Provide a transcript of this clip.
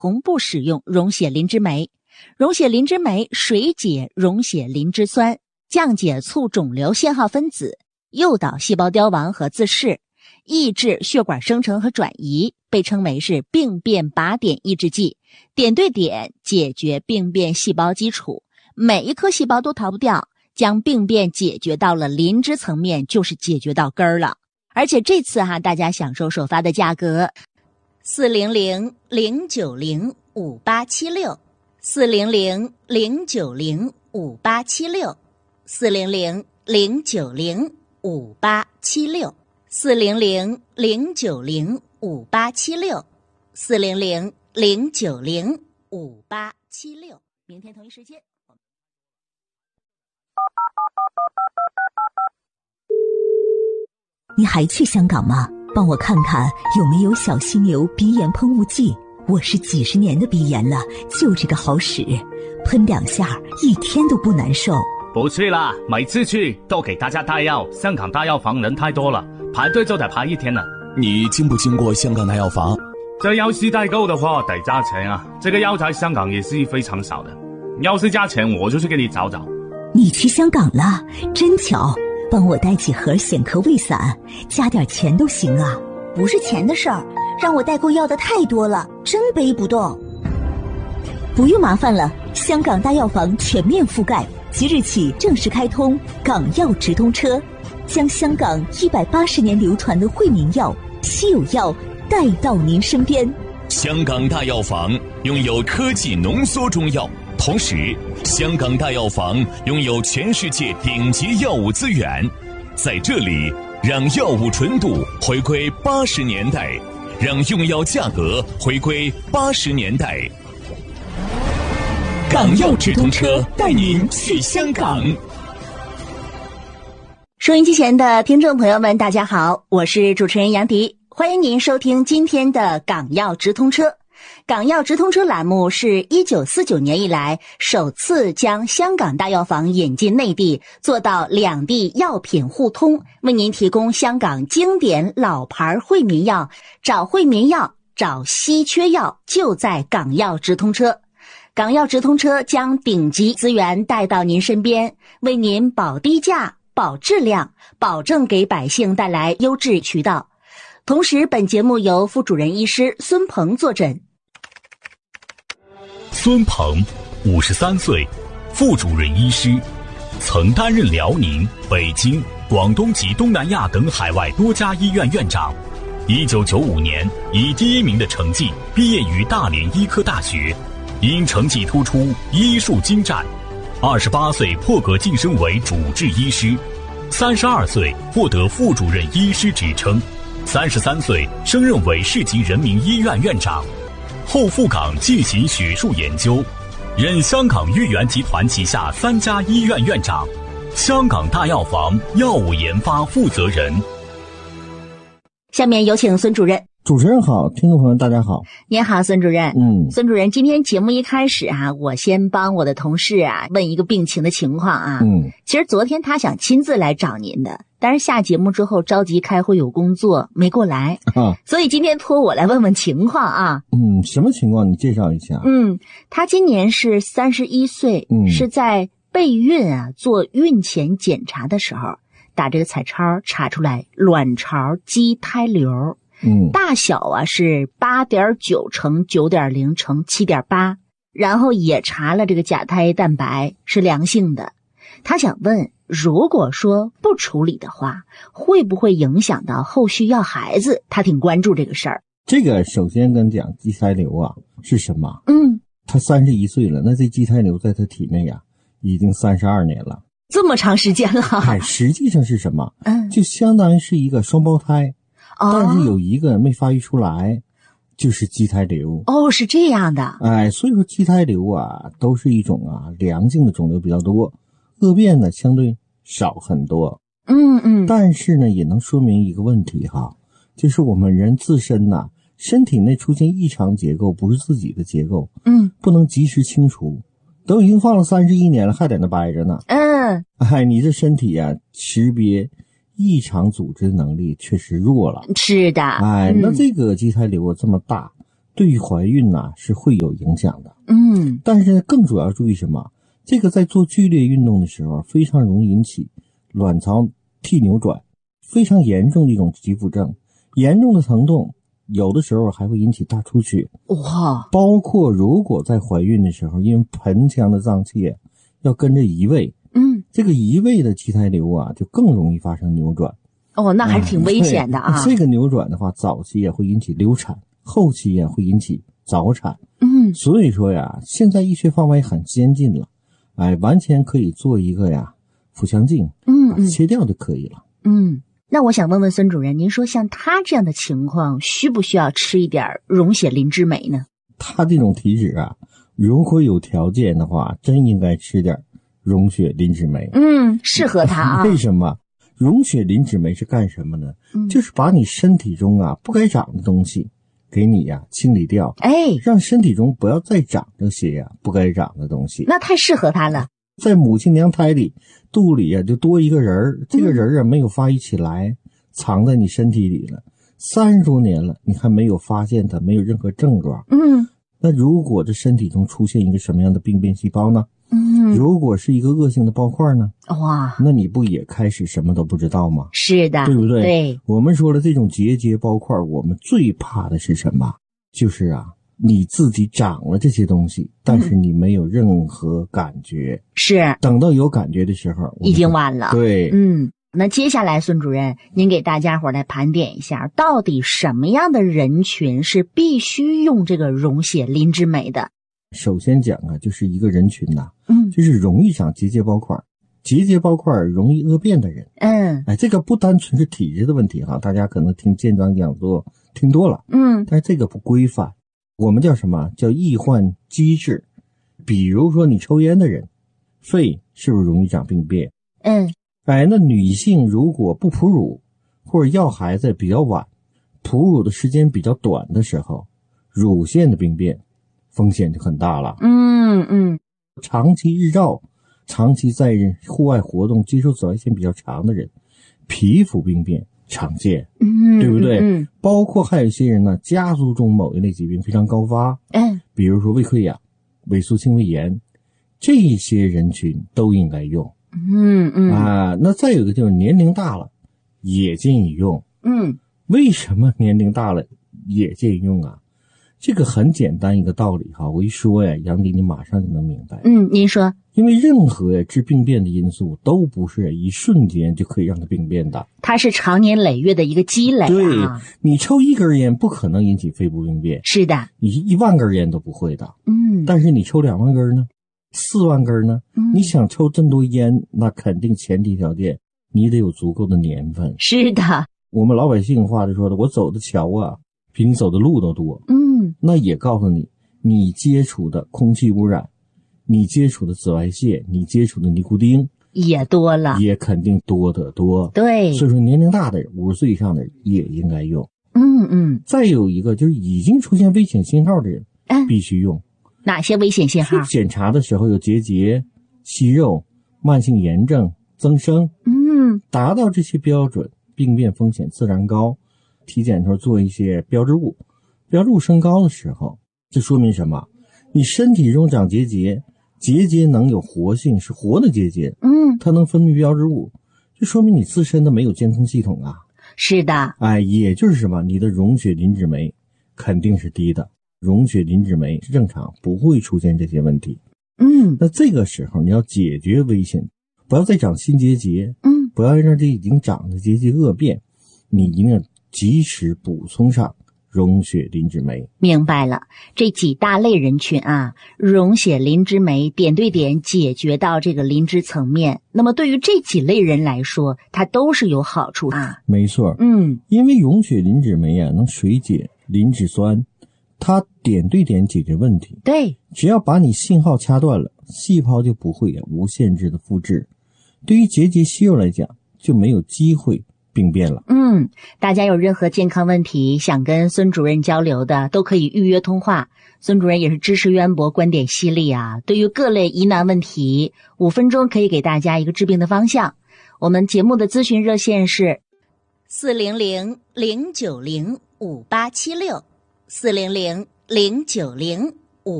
同步使用溶血磷脂酶。溶血磷脂酶水解溶血磷脂酸，降解促肿瘤信号分子，诱导细胞凋亡和自噬，抑制血管生成和转移，被称为是病变靶点抑制剂，点对点解决病变细胞基础，每一颗细胞都逃不掉，将病变解决到了磷脂层面，就是解决到根儿了。而且这次大家享受首发的价格400-090-5876 400-090-5876 400-090-5876 400-090-5876 400-090-5876。明天同一时间。 你还去香港吗？帮我看看有没有小犀牛鼻炎喷雾剂，我是几十年的鼻炎了，就这个好使，喷2下一天都不难受。 不去啦，每次去都给大家带药，香港大药房人太多了，排队就得排1天了。 你经不经过香港大药房？ 这要是代购的话得加钱啊，这个药在香港也是非常少的，要是加钱我就去给你找找。 你去香港了，真巧，帮我带几盒显科胃散，加点钱都行啊。 不是钱的事儿，让我代购要的太多了，真背不动。 不用麻烦了，香港大药房全面覆盖，即日起正式开通港药直通车，将香港180年流传的惠民药、稀有药带到您身边。 香港大药房拥有科技浓缩中药，同时香港大药房拥有全世界顶级药物资源，在这里让药物纯度回归80年代，让用药价格回归80年代。港药直通车带您去香港。 收音机前的听众朋友们，大家好，我是主持人杨迪，欢迎您收听今天的港药直通车。港药直通车栏目是1949年以来首次将香港大药房引进内地，做到两地药品互通，为您提供香港经典老牌惠民药，找惠民药，找稀缺药，就在港药直通车。港药直通车将顶级资源带到您身边，为您保低价、保质量，保证给百姓带来优质渠道。同时，本节目由副主任医师孙鹏坐诊。 孙鹏，53岁，副主任医师，曾担任辽宁、北京、广东及东南亚等海外多家医院院长。1995年以第1名的成绩毕业于大连医科大学，因成绩突出，医术精湛。28岁破格晋升为主治医师，32岁获得副主任医师职称，33岁升任为市级人民医院院长，后赴港进行学术研究，任香港豫园集团旗下3家医院院长，香港大药房药物研发负责人。 下面有请孙主任。 主持人好，听众朋友大家好。 您好，孙主任。孙主任，今天节目一开始我先帮我的同事问一个病情的情况其实昨天他想亲自来找您的，但是下节目之后着急开会有工作没过来所以今天托我来问问情况什么情况？你介绍一下。 他今年是31岁，是在备孕做孕前检查的时候打这个彩超查出来卵巢畸胎瘤。大小是 8.9 乘 9.0 乘 7.8， 然后也查了这个甲胎蛋白是良性的。他想问，如果说不处理的话，会不会影响到后续要孩子？他挺关注这个事儿。 这个首先跟讲畸胎瘤是什么？他31岁了，那这畸胎瘤在他体内已经32年了， 这么长时间了。 实际上是什么？就相当于是一个双胞胎。但是有一个没发育出来，就是畸胎瘤。 是这样的。 所以说畸胎瘤都是一种良性的肿瘤比较多，恶变呢相对少很多。但是呢也能说明一个问题就是我们人自身身体内出现异常结构，不是自己的结构，不能及时清除，都已经放了31年了，还在那掰着呢。你这身体识别异常组织能力确实弱了。 是的。 那这个畸胎瘤这么大， 对于怀孕是会有影响的。但是更主要注意什么？这个在做剧烈运动的时候非常容易引起卵巢屉扭转，非常严重的一种急腹症，严重的疼痛有的时候还会引起大出血。 哇！包括如果在怀孕的时候，因为盆腔的脏器要跟着移位，这个移位的畸胎瘤就更容易发生扭转。 那还挺危险的啊！ 这个扭转的话，早期也会引起流产，后期也会引起早产。所以说现在医学方法也很先进了，完全可以做一个腹腔镜，把它切掉就可以了。 那我想问问孙主任，您说像他这样的情况，需不需要吃一点溶血磷脂镁呢？ 他这种体质如果有条件的话，真应该吃点溶血磷脂镁。 适合他为什么？溶血磷脂镁是干什么呢？就是把你身体中不该长的东西给你清理掉，让身体中不要再长这些不该长的东西。 那太适合他了。 在母亲娘胎里，肚里就多一个人，这个人没有发育起来，藏在你身体里了30多年了，你还没有发现它，没有任何症状。那如果这身体中出现一个什么样的病变细胞呢？如果是一个恶性的包块呢？哇，那你不也开始什么都不知道吗？ 是的， 对不对？ 对， 我们说了，这种结节包块，我们最怕的是什么？就是你自己长了这些东西，但是你没有任何感觉。是，等到有感觉的时候， 已经晚了。 对， 那接下来孙主任，您给大家伙来盘点一下，到底什么样的人群是必须用这个溶血磷脂镁的？ 首先讲就是一个人群就是容易长结节包块，结节包块容易恶变的人。这个不单纯是体质的问题大家可能听健康讲座听多了，但是这个不规范，我们叫什么？叫易患机制。比如说你抽烟的人，肺是不是容易长病变？那女性如果不哺乳或者要孩子比较晚，哺乳的时间比较短的时候，乳腺的病变风险就很大了。长期日照，长期在户外活动，接受紫外线比较长的人，皮肤病变常见，对不对？包括还有一些人家族中某一类疾病非常高发，比如说胃溃疡、萎缩性胃炎，这些人群都应该用。那再有一个就是年龄大了也建议用。为什么年龄大了也建议用这个很简单一个道理我一说杨迪你马上就能明白。 您说。 因为任何致病变的因素都不是一瞬间就可以让它病变的， 它是长年累月的一个积累。 对，你抽1根烟不可能引起肺部病变， 是的， 你1万根烟都不会的。但是你抽2万根呢，4万根呢，你想抽这么多烟，那肯定前提条件你得有足够的年份。 是的， 我们老百姓话就说的，我走的桥比你走的路都多。那也告诉你，你接触的空气污染，你接触的紫外线，你接触的尼古丁也多了， 也肯定多得多。 对， 所以说年龄大的人，50岁以上的人也应该用。再有一个就是已经出现危险信号的人，必须用。 哪些危险信号？ 检查的时候有结节、息肉、慢性炎症增生，达到这些标准，病变风险自然高。体检的时候做一些标志物，标志物升高的时候，这说明什么？你身体中长结节，结节能有活性，是活的结节，它能分泌标志物，就说明你自身的没有监控系统是的， 也就是什么？你的溶血磷脂镁肯定是低的，溶血磷脂镁是正常，不会出现这些问题。那这个时候你要解决危险，不要再长新结节，不要让这已经长的结节恶变，你一定要及时补充上溶血磷脂镁。 明白了，这几大类人群溶血磷脂镁点对点解决到这个磷脂层面，那么对于这几类人来说，它都是有好处没错，因为溶血磷脂镁能水解磷脂酸，它点对点解决问题。 对， 只要把你信号掐断了，细胞就不会无限制的复制。对于结节息肉来讲，就没有机会病变了。 大家有任何健康问题想跟孙主任交流的，都可以预约通话。孙主任也是知识渊博，观点犀利对于各类疑难问题，5分钟可以给大家一个治病的方向。我们节目的咨询热线是400-090-5876，400-090-5876。 090。